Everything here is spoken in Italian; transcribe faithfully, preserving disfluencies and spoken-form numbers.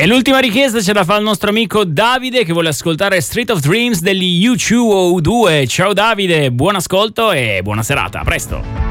E l'ultima richiesta ce la fa il nostro amico Davide, che vuole ascoltare Street of Dreams degli U due O due. Ciao Davide, buon ascolto e buona serata, a presto.